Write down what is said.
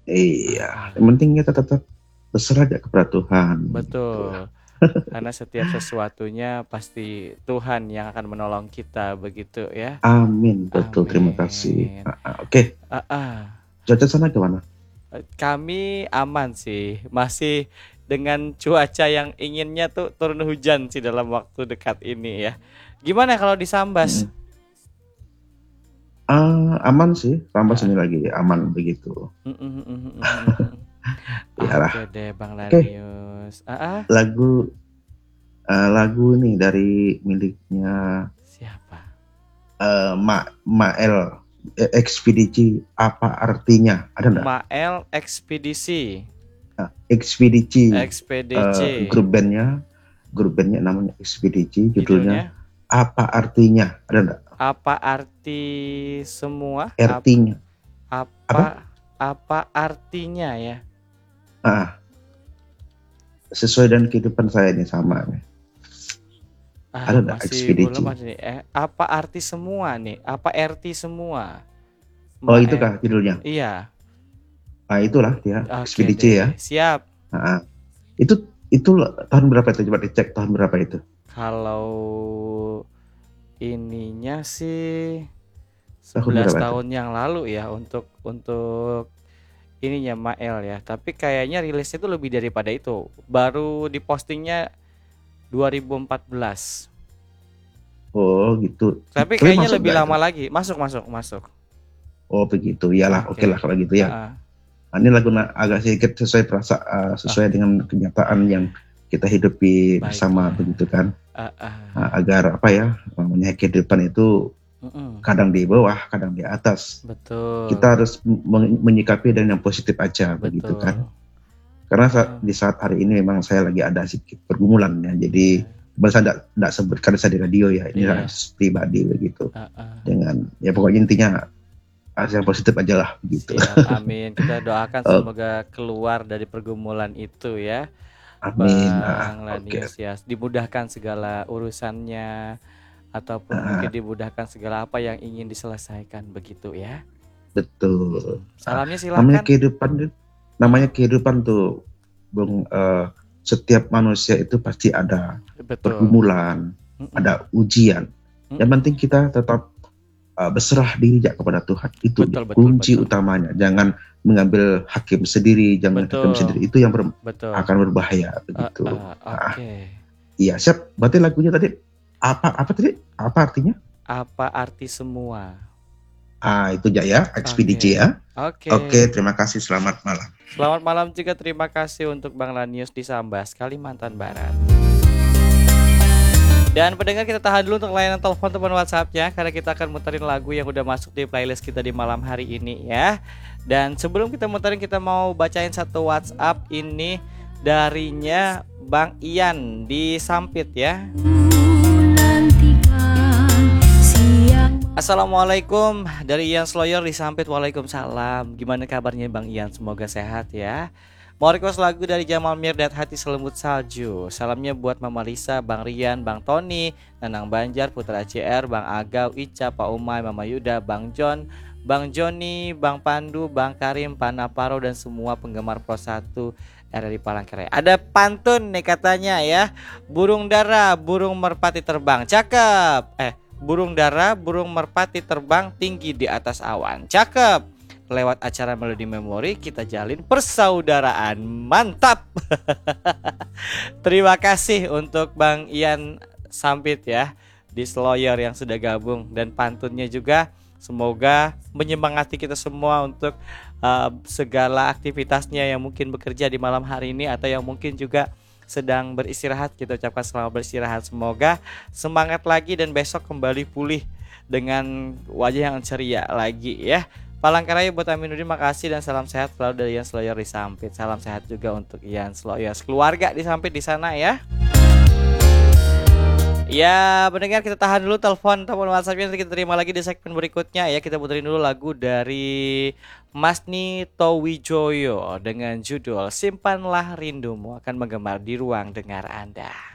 Iya, Ah, yang penting kita tetap berserah aja kepada Tuhan gitu. betul. Karena setiap sesuatunya pasti Tuhan yang akan menolong kita begitu ya. Amin, betul, terima kasih. Amin. Oke, Ah, ah. cuaca sana gimana? Kami aman sih, masih dengan cuaca yang inginnya tuh turun hujan sih dalam waktu dekat ini ya. Gimana kalau di Sambas? Mm. Aman sih, tambah sini Ah, lagi aman begitu. Oke Iyalah. deh Bang Oke, Lanius. lagu lagu nih dari miliknya Siapa? Mael, ekspedisi apa artinya? Ada nggak? Mael Ekspedisi. Ekspedisi, Ekspedisi. grup bandnya namanya ekspedisi, judulnya Judulnya apa artinya? Ada nggak? apa arti semua? Artinya apa? Apa artinya ya? Ah, sesuai dengan kehidupan saya ini sama nih. Ada nggak Masih belum ekspedisi? ada nih. Apa arti semua nih? Apa arti semua? Oh, itu Mael. kah judulnya? Iya. Itulah dia Oke ekspedisi ya. deh. Siap. Ah, itu tahun berapa itu? Coba dicek tahun berapa itu? Kalau ininya sih Tahun 11 berapa itu? tahun yang lalu ya untuk ininya Mael ya. Tapi kayaknya rilisnya itu lebih daripada itu. Baru dipostingnya 2014. Oh gitu. Tapi Tapi kayaknya masuk lebih nggak itu? lama lagi. Masuk, masuk, masuk. Oh begitu. Iyalah, oke lah Oke. kalau gitu ya. Heeh. Nah, ini lagu agak sedikit sesuai Oke. dengan kenyataan yang kita hidupi bersama Baiklah. begitu kan. Nah, Heeh. agar apa ya, namanya kehidupan itu Mm-mm. kadang di bawah, kadang di atas. Kita Betul. harus menyikapi dengan yang positif aja begitu kan. Betul. Karena Eh, di saat hari ini memang saya lagi ada sedikit pergumulan ya. Jadi iya. saya tidak sebutkan saya di radio ya. Ini Iya. pribadi begitu. Heeh. Dengan ya pokoknya intinya harus yang positif aja lah begitu. Siap, amin. Kita doakan Oh, semoga keluar dari pergumulan itu ya, amin. Bang Oke. Lanius ya. Dimudahkan segala urusannya ataupun mungkin Ah, dimudahkan segala apa yang ingin diselesaikan begitu ya. betul. Salamnya Namanya silakan. kehidupan, namanya kehidupan tuh, Bung. Setiap manusia itu pasti ada Betul. pergumulan, Mm-mm. ada ujian. Yang Mm-mm. penting kita tetap berserah diri ya kepada Tuhan. Itu dia Betul, betul, kunci betul. utamanya. Jangan mengambil hakim sendiri, jangan hakim Betul, sendiri. Itu yang betul. akan berbahaya begitu. Ah, Oke. iya siap. Berarti lagunya tadi apa tadi? Apa artinya? Apa arti semua? Itu aja ya, ekspedisi Oke. ya. Oke. Oke, terima kasih. Selamat malam. Selamat malam juga, terima kasih untuk Bang Lanius di Sambas, Kalimantan Barat. Dan pendengar, kita tahan dulu untuk layanan telepon teman WhatsAppnya, karena kita akan muterin lagu yang udah masuk di playlist kita di malam hari ini ya. Dan sebelum kita muterin, kita mau bacain satu WhatsApp ini darinya Bang Ian di Sampit ya. Assalamualaikum dari Ian Sloyer di Sampit. Waalaikumsalam. Gimana kabarnya Bang Ian? Semoga sehat ya. Mau request lagu dari Jamal Mirdad, Hati Selembut Salju. Salamnya buat Mama Lisa, Bang Rian, Bang Tony, Nanang Banjar, Putra CR, Bang Agau, Ica, Pak Umay, Mama Yuda, Bang John, Bang Joni, Bang Pandu, Bang Karim, Panaparo, dan semua penggemar Pro 1 RRI Palangkaraya. Ada pantun nih katanya ya. Burung dara, burung merpati terbang. Cakep. Burung dara, burung merpati terbang tinggi di atas awan. Cakep. Lewat acara Melodi Memori kita jalin persaudaraan. Mantap. Terima kasih untuk Bang Ian Sampit ya, di Sloyer yang sudah gabung, dan pantunnya juga semoga menyemangati kita semua untuk segala aktivitasnya yang mungkin bekerja di malam hari ini atau yang mungkin juga sedang beristirahat. Kita ucapkan selamat beristirahat, semoga semangat lagi dan besok kembali pulih dengan wajah yang ceria lagi ya. Palangkaraya buat Aminuddin, makasih dan salam sehat selalu dari Ian Sloyer di Sampit. Salam sehat juga untuk Ian Sloyer, keluarga di Sampit di sana ya. Ya, mendengar, kita tahan dulu telepon ataupun WhatsAppnya, nanti kita terima lagi di segmen berikutnya ya. Kita puterin dulu lagu dari Masni Towijoyo dengan judul Simpanlah Rindumu, akan menggema di ruang dengar Anda.